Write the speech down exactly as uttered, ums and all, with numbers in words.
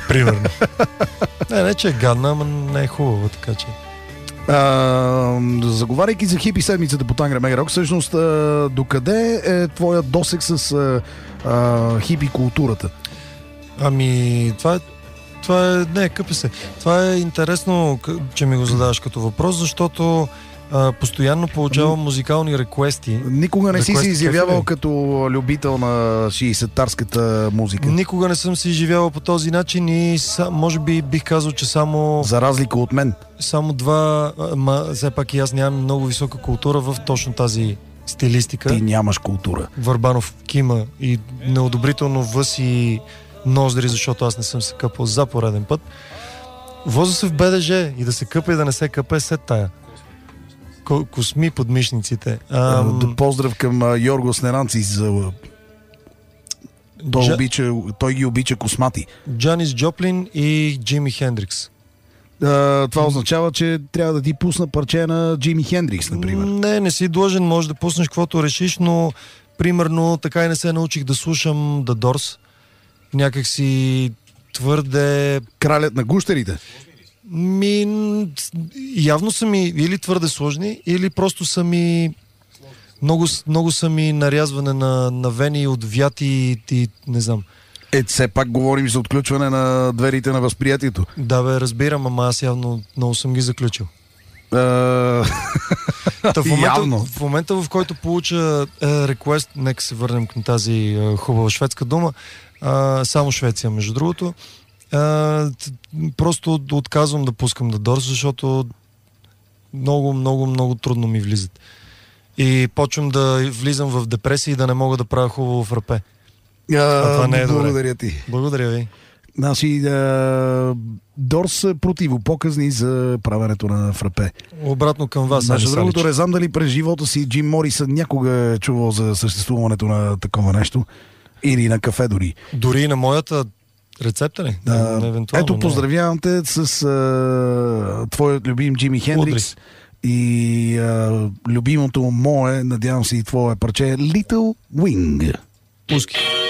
Примерно. не, не, че е гадна, ама не е хубава, така че. Uh, заговаряйки за хипи седмицата по Тангра Мегарок, всъщност uh, докъде е твоят досег с uh, uh, хипи културата? Ами, това е, това е, не, къпе се. Това е интересно, че ми го задаваш като въпрос, защото а, постоянно получавам музикални реквести. Никога не си се изявявал кефе, като любител на шейсетарската музика? Никога не съм се изживявал по този начин и са, може би бих казал, че само... За разлика от мен. Само два, ма все пак и аз нямам много висока култура в точно тази стилистика. Ти нямаш култура. Върбанов кима и неодобрително въси ноздри, защото аз не съм се къпал за пореден път. Воза се в БДЖ и да се къпа и да не се къпе след тая. Косми под мишниците. Ам... Да поздрав към Йорго Снеранци за... Той, Джа... обича, той ги обича космати. Джанис Джоплин и Джими Хендрикс. Uh, това означава, че трябва да ти пусна парче на Джими Хендрикс, например. Не, не си длъжен, може да пуснеш каквото решиш, но примерно така и не се научих да слушам The Doors. Някак си твърде... Кралят на гущерите? Ми... Явно са ми или твърде сложни, или просто са ми... Много, много са ми нарязване на, на вени от вяти и, и не знам. Е, все пак говорим за отключване на дверите на възприятието. Да, бе, разбирам, ама аз явно много съм ги заключил. Uh... Та, в, момента, в момента, в който получа е, реквест, нека се върнем към тази е, хубава шведска дума, е, само Швеция, между другото, е, просто отказвам да пускам The Doors, защото много, много, много трудно ми влизат. И почвам да влизам в депресия и да не мога да правя хубаво в рапе. А, това не е благодаря добре. Ти. Благодаря ви. Значи, Дорс са противопоказни за правенето на фрапе. Обратно към вас. Между другото, не знам дали през живота си Джим Морисън някога е чувал за съществуването на такова нещо. Или на кафе дори. Дори и на моята рецепта ли? А, евентуално, ето, поздравявам те с а, твоят любим Джими Хендрикс. Удри. И а, любимото мое, надявам се и твое парче, Little Wing. Пуски.